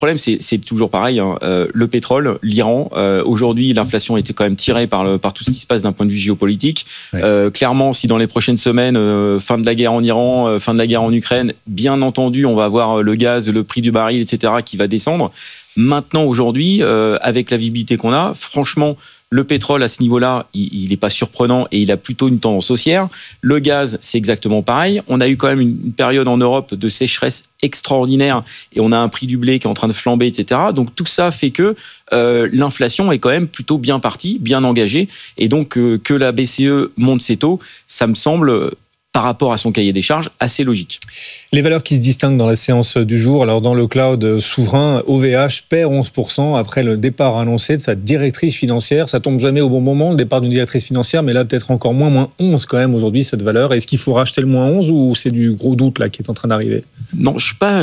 problème, c'est toujours pareil. Hein. Le pétrole, l'Iran. Aujourd'hui, l'inflation était quand même tirée par tout ce qui se passe d'un point de vue géopolitique. Ouais. Clairement, si dans les prochaines semaines, fin de la guerre en Iran, fin de la guerre en Ukraine, bien entendu, on va avoir le gaz, le prix du baril, etc., qui va descendre. Maintenant, aujourd'hui, avec la visibilité qu'on a, franchement, le pétrole, à ce niveau-là, il n'est pas surprenant et il a plutôt une tendance haussière. Le gaz, c'est exactement pareil. On a eu quand même une période en Europe de sécheresse extraordinaire et on a un prix du blé qui est en train de flamber, etc. Donc, tout ça fait que l'inflation est quand même plutôt bien partie, bien engagée. Et donc, que la BCE monte ses taux, ça me semble, par rapport à son cahier des charges, assez logique. Les valeurs qui se distinguent dans la séance du jour, alors dans le cloud souverain, OVH perd 11% après le départ annoncé de sa directrice financière. Ça tombe jamais au bon moment, le départ d'une directrice financière, mais là peut-être encore moins 11 quand même aujourd'hui cette valeur. Est-ce qu'il faut racheter le moins 11 ou c'est du gros doute là qui est en train d'arriver ? Non,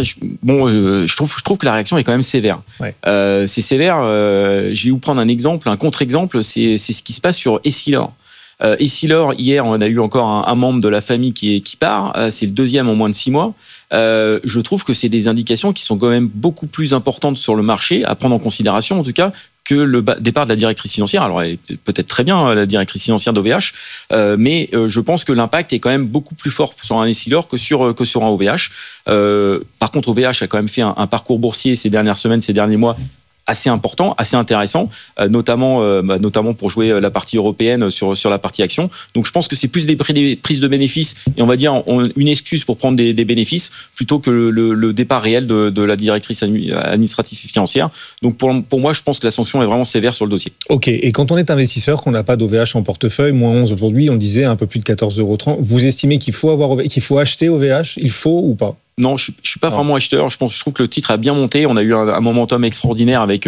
je trouve que la réaction est quand même sévère. Ouais. C'est sévère. Je vais vous prendre un exemple, un contre-exemple, c'est ce qui se passe sur Essilor. Essilor, hier, on a eu encore un membre de la famille qui part. C'est le deuxième en moins de 6 mois. Je trouve que c'est des indications qui sont quand même beaucoup plus importantes sur le marché, à prendre en considération en tout cas, que le départ de la directrice financière. Alors, elle est peut-être très bien, la directrice financière d'OVH, mais je pense que l'impact est quand même beaucoup plus fort sur un Essilor que sur un OVH. Par contre, OVH a quand même fait un parcours boursier ces dernières semaines, ces derniers mois, assez important, assez intéressant, notamment pour jouer la partie européenne sur la partie action. Donc je pense que c'est plus des prises de bénéfices et on va dire une excuse pour prendre des bénéfices plutôt que le départ réel de la directrice administrative financière. Donc pour moi, je pense que la sanction est vraiment sévère sur le dossier. Ok, et quand on est investisseur, qu'on n'a pas d'OVH en portefeuille, moins 11 aujourd'hui, on disait un peu plus de 14,30 €, vous estimez qu'il faut acheter OVH ? Il faut ou pas ? Non, je suis pas vraiment acheteur. Je trouve que le titre a bien monté. On a eu un momentum extraordinaire avec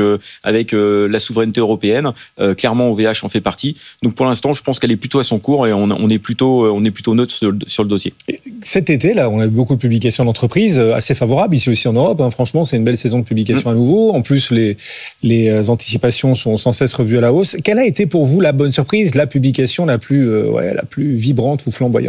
la souveraineté européenne. Clairement, OVH en fait partie. Donc pour l'instant, je pense qu'elle est plutôt à son cours et on est plutôt neutre sur le dossier. Cet été, là, on a eu beaucoup de publications d'entreprises assez favorables ici aussi en Europe. Hein. Franchement, c'est une belle saison de publication à nouveau. En plus, les anticipations sont sans cesse revues à la hausse. Quelle a été pour vous la bonne surprise, la publication la plus vibrante ou flamboyante ?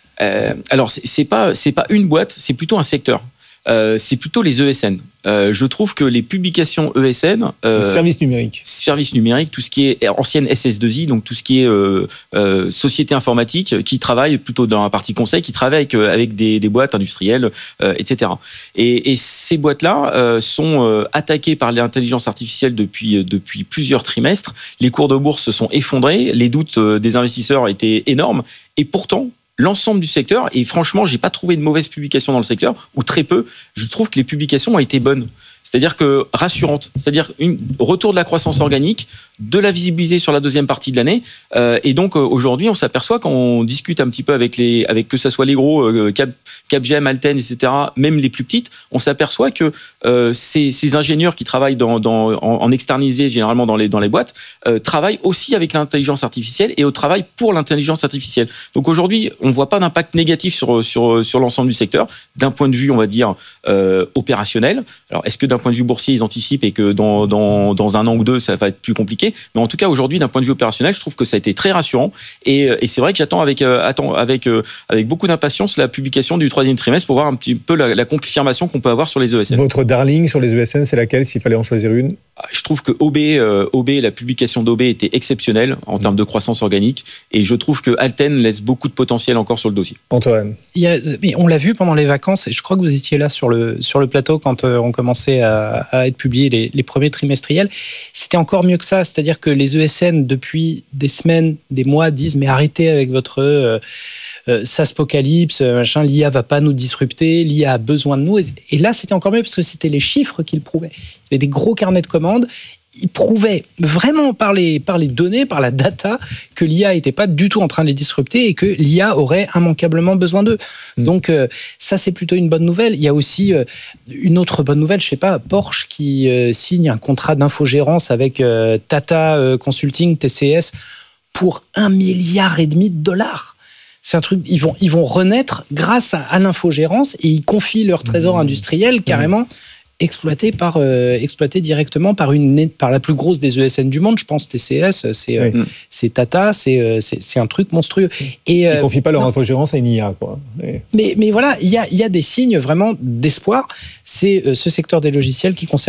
Alors, c'est pas une boîte, c'est plutôt un secteur. C'est plutôt les ESN. Je trouve que les publications ESN... Services numériques, tout ce qui est ancienne SS2I, donc tout ce qui est société informatique, qui travaille plutôt dans la partie conseil, qui travaille avec des boîtes industrielles, etc. Et ces boîtes-là sont attaquées par l'intelligence artificielle depuis plusieurs trimestres. Les cours de bourse se sont effondrés, les doutes des investisseurs étaient énormes, et pourtant... L'ensemble du secteur, et franchement, j'ai pas trouvé de mauvaise publication dans le secteur, ou très peu. Je trouve que les publications ont été bonnes. C'est-à-dire que rassurantes. C'est-à-dire retour de la croissance organique, de la visibilité sur la deuxième partie de l'année. Et donc, aujourd'hui, on s'aperçoit quand on discute un petit peu avec que ça soit les gros, Capgem, Alten, etc., même les plus petites, on s'aperçoit que ces ingénieurs qui travaillent en externalisé, généralement dans les boîtes, travaillent aussi avec l'intelligence artificielle et au travail pour l'intelligence artificielle. Donc aujourd'hui, on ne voit pas d'impact négatif sur l'ensemble du secteur, d'un point de vue, on va dire, opérationnel. Alors, est-ce que d'un point de vue boursier, ils anticipent et que dans un an ou deux, ça va être plus compliqué ? Mais en tout cas, aujourd'hui, d'un point de vue opérationnel, je trouve que ça a été très rassurant. Et c'est vrai que j'attends avec beaucoup d'impatience la publication du 3e trimestre pour voir un petit peu la confirmation qu'on peut avoir sur les ESN. Votre darling sur les ESN, c'est laquelle, s'il fallait en choisir une ? Je trouve que OB, la publication d'OB était exceptionnelle en termes de croissance organique. Et je trouve que Alten laisse beaucoup de potentiel encore sur le dossier. Antoine. Mais on l'a vu pendant les vacances, et je crois que vous étiez là sur le plateau quand on commençait à être publiés les premiers trimestriels. C'était encore mieux que ça, c'est-à-dire que les ESN, depuis des semaines, des mois, disent « mais arrêtez avec votre SaaSpocalypse, machin, l'IA va pas nous disrupter, l'IA a besoin de nous ». Et là, c'était encore mieux parce que c'était les chiffres qui le prouvaient. Il y avait des gros carnets de commandes. Ils prouvaient vraiment par les données, par la data, que l'IA n'était pas du tout en train de les disrupter et que l'IA aurait immanquablement besoin d'eux. Donc ça, c'est plutôt une bonne nouvelle. Il y a aussi une autre bonne nouvelle, je sais pas, Porsche qui signe un contrat d'infogérance avec Tata Consulting, TCS, pour $1,5 milliard $. C'est un truc, ils vont renaître grâce à l'infogérance et ils confient leur trésor industriel carrément exploité directement par la plus grosse des ESN du monde, je pense, TCS, c'est Tata, c'est un truc monstrueux. Et ils ne confient pas leur infogérance à une IA, quoi. Mais voilà, il y a des signes vraiment d'espoir. C'est ce secteur des logiciels qui concerne